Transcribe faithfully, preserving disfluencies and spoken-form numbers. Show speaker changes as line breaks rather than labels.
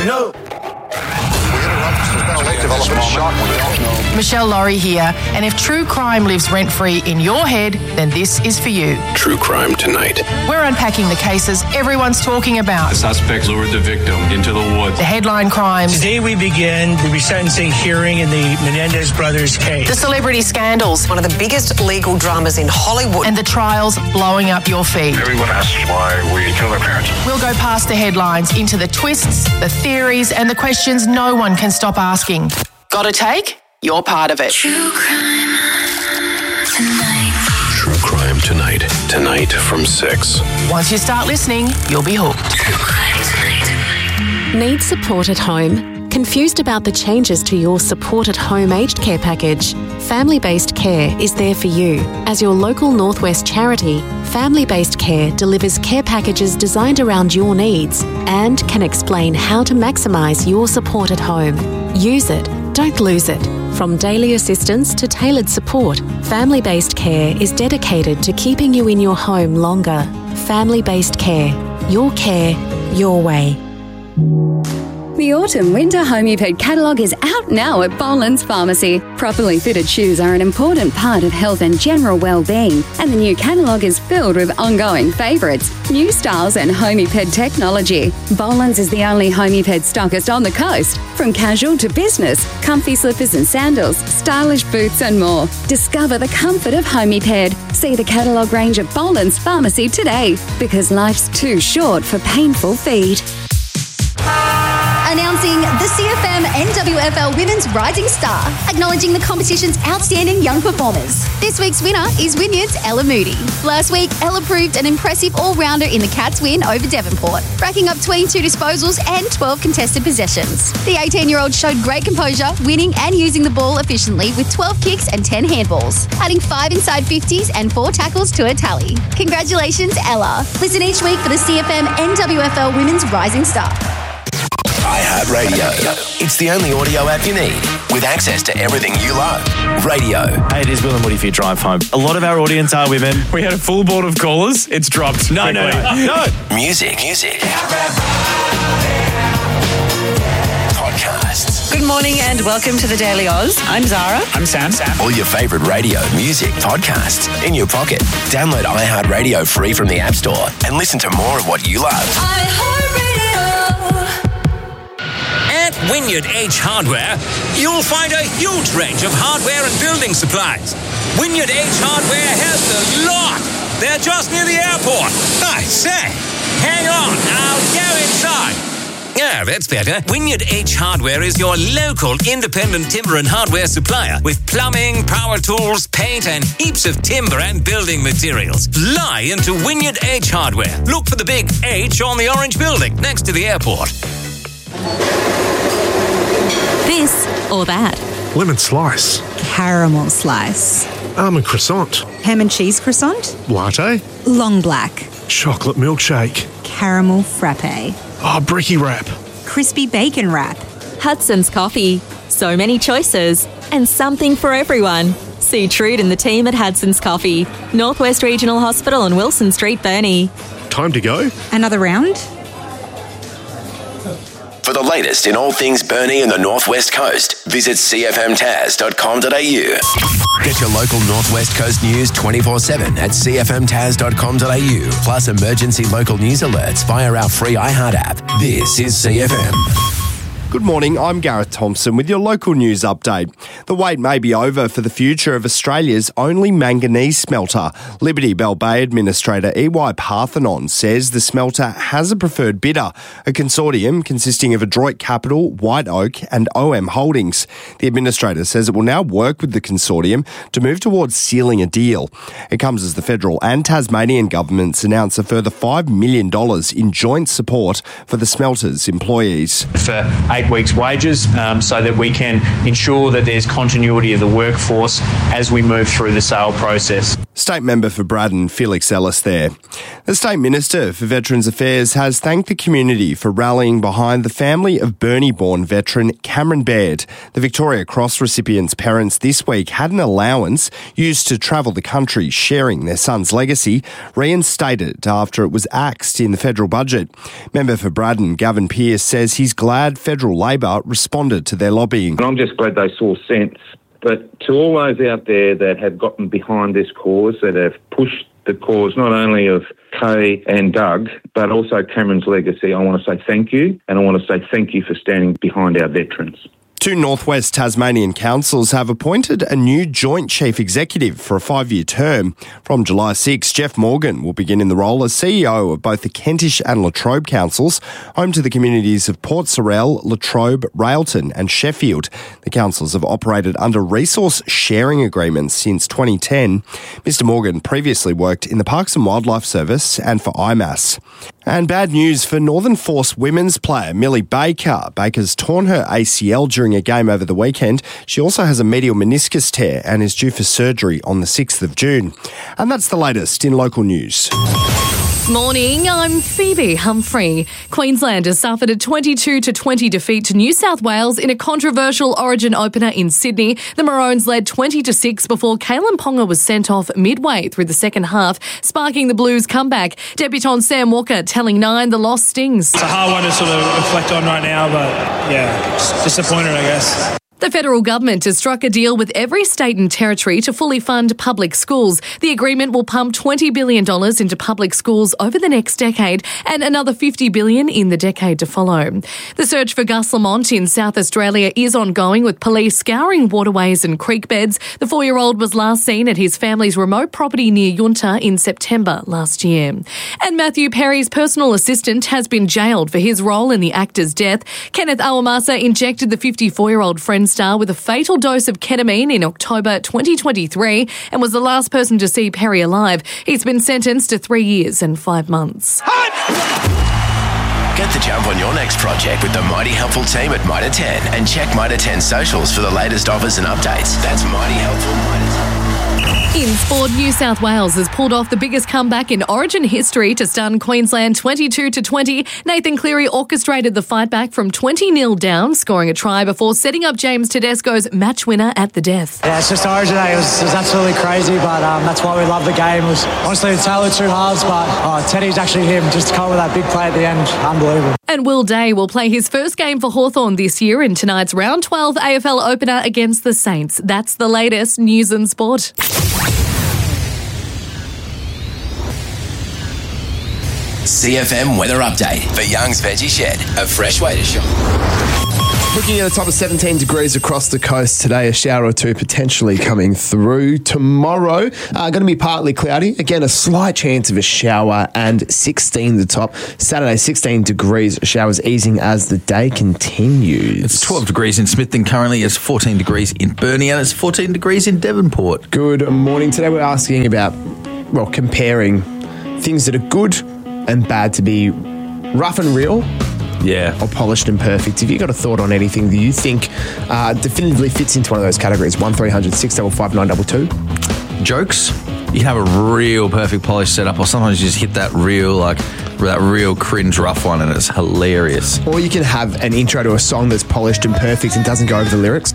No.
Michelle Laurie here, and if true crime lives rent-free in your head, then this is for you.
True Crime Tonight.
We're unpacking the cases everyone's talking about.
The suspect lured the victim into the woods.
The headline crimes.
Today we begin the resentencing hearing in the Menendez brothers case.
The celebrity scandals.
One of the biggest legal dramas in Hollywood.
And the trials blowing up your feed.
Everyone asks why we kill their parents.
We'll go past the headlines into the twists, the theories, and the questions no one can stop asking. Got a take? You're part of it.
True Crime Tonight.
True Crime Tonight. Tonight from six.
Once you start listening, you'll be hooked.
True Crime Tonight.
Need support at home? Confused about the changes to your Support at Home aged care package? Family Based Care is there for you. As your local Northwest charity, Family Based Care delivers care packages designed around your needs and can explain how to maximise your support at home. Use it, don't lose it. From daily assistance to tailored support, Family Based Care is dedicated to keeping you in your home longer. Family Based Care. Your care, your way.
The Autumn-Winter Homeped catalogue is out now at Boland's Pharmacy. Properly fitted shoes are an important part of health and general well-being, and the new catalogue is filled with ongoing favourites, new styles and Homeped technology. Boland's is the only Homeped stockist on the coast. From casual to business, comfy slippers and sandals, stylish boots and more. Discover the comfort of Homeped. See the catalogue range at Boland's Pharmacy today, because life's too short for painful feet.
Announcing the C F M N W F L Women's Rising Star, acknowledging the competition's outstanding young performers. This week's winner is Wynyard's Ella Moody. Last week, Ella proved an impressive all-rounder in the Cats' win over Devonport, racking up twenty-two disposals and twelve contested possessions. The eighteen-year-old showed great composure, winning and using the ball efficiently with twelve kicks and ten handballs, adding five inside fifties and four tackles to her tally. Congratulations, Ella. Listen each week for the C F M N W F L Women's Rising Star.
iHeartRadio. It's the only audio app you need with access to everything you love. Radio.
Hey, it is Will and Woody for your drive home. A lot of our audience are women. We had a full board of callers. It's dropped. No, no, no, no.
Music. Music. Podcasts.
Good morning and welcome to the Daily Oz. I'm Zara.
I'm Sam. Sam.
All your favourite radio, music, podcasts in your pocket. Download iHeartRadio free from the App Store and listen to more of what you love.
iHeartRadio.
At Wynyard H Hardware, you'll find a huge range of hardware and building supplies. Wynyard H Hardware has the lot. They're just near the airport. I say, hang on, I'll go inside. Yeah, that's better. Wynyard H Hardware is your local independent timber and hardware supplier with plumbing, power tools, paint, and heaps of timber and building materials. Fly into Wynyard H Hardware. Look for the big H on the orange building next to the airport.
This or that.
Lemon slice.
Caramel slice.
Almond croissant.
Ham and cheese croissant.
Latte.
Long black.
Chocolate milkshake.
Caramel frappe.
Oh, bricky wrap.
Crispy bacon wrap.
Hudson's Coffee. So many choices and something for everyone. See Trude and the team at Hudson's Coffee. Northwest Regional Hospital on Wilson Street, Burnie.
Time to go?
Another round?
For the latest in all things Burnie and the Northwest Coast, visit c f m taz dot com dot a u. Get your local Northwest Coast news twenty-four seven at c f m taz dot com dot a u, plus emergency local news alerts via our free iHeart app. This is C F M.
Good morning, I'm Gareth Thompson with your local news update. The wait may be over for the future of Australia's only manganese smelter. Liberty Bell Bay Administrator E Y Parthenon says the smelter has a preferred bidder, a consortium consisting of Adroit Capital, White Oak and O M Holdings. The Administrator says it will now work with the consortium to move towards sealing a deal. It comes as the federal and Tasmanian governments announce a further five million dollars in joint support for the smelter's employees.
For
eight weeks' wages um, so that we can ensure that there's continuity of the workforce as we move through the sale process.
State Member for Braddon, Felix Ellis there. The State Minister for Veterans Affairs has thanked the community for rallying behind the family of Burnie-born veteran Cameron Baird. The Victoria Cross recipient's parents this week had an allowance used to travel the country sharing their son's legacy reinstated after it was axed in the federal budget. Member for Braddon, Gavin Pearce, says he's glad federal Labor responded to their lobbying.
I'm just glad they saw sense. But to all those out there that have gotten behind this cause, that have pushed the cause not only of Kay and Doug, but also Cameron's legacy, I want to say thank you, and I want to say thank you for standing behind our veterans. Two Northwest Tasmanian councils have appointed a new Joint Chief Executive for a five-year term. From July sixth, Jeff Morgan will begin in the role as C E O of both the Kentish and Latrobe councils, home to the communities of Port Sorell, Latrobe, Railton and Sheffield. The councils have operated under resource sharing agreements since twenty ten. Mister Morgan previously worked in the Parks and Wildlife Service and for I M A S. And bad news for Northern Force women's player Millie Baker. Baker's torn her A C L during a game over the weekend. She also has a medial meniscus tear and is due for surgery on the sixth of June. And that's the latest in local news.
Morning, I'm Phoebe Humphrey. Queensland has suffered a twenty-two to twenty defeat to New South Wales in a controversial Origin opener in Sydney. The Maroons led twenty to six before Kalen Ponga was sent off midway through the second half, sparking the Blues' comeback. Debutant Sam Walker telling Nine the loss stings.
It's a hard one to sort of reflect on right now, but yeah, just disappointed, I guess.
The federal government has struck a deal with every state and territory to fully fund public schools. The agreement will pump twenty billion dollars into public schools over the next decade and another fifty billion dollars in the decade to follow. The search for Gus Lamont in South Australia is ongoing, with police scouring waterways and creek beds. The four-year-old was last seen at his family's remote property near Yunta in September last year. And Matthew Perry's personal assistant has been jailed for his role in the actor's death. Kenneth Awamasa injected the fifty-four-year-old Friends star with a fatal dose of ketamine in October twenty twenty-three and was the last person to see Perry alive. He's been sentenced to three years and five months.
Get the jump on your next project with the Mighty Helpful team at Mitre ten and check Mitre ten socials for the latest offers and updates. That's Mighty Helpful Mitre ten.
In sport, New South Wales has pulled off the biggest comeback in Origin history to stun Queensland twenty-two to twenty. Nathan Cleary orchestrated the fight back from twenty nil down, scoring a try before setting up James Tedesco's match winner at the death.
Yeah, it's just Origin Day. It was, it was absolutely crazy, but um, that's why we love the game. It was honestly a tale of two halves, but oh, Teddy's actually him. Just to come with that big play at the end, unbelievable.
And Will Day will play his first game for Hawthorn this year in tonight's round twelve A F L opener against the Saints. That's the latest news and sport.
C F M weather update for Young's Veggie Shed, a fresh way to shop.
Looking at the top of seventeen degrees across the coast today, a shower or two potentially coming through. Tomorrow, uh, going to be partly cloudy. Again, a slight chance of a shower and sixteen the top. Saturday, sixteen degrees, showers easing as the day continues.
It's twelve degrees in Smithton currently. It's fourteen degrees in Burnie and it's fourteen degrees in Devonport.
Good morning. Today we're asking about, well, comparing things that are good and bad to be rough and real,
yeah,
or polished and perfect. If you've got a thought on anything that you think uh, definitively fits into one of those categories, one three hundred six five five nine two two.
Jokes, you have a real perfect polished setup, or sometimes you just hit that real, like, that real cringe rough one and it's hilarious.
Or you can have an intro to a song that's polished and perfect and doesn't go over the lyrics.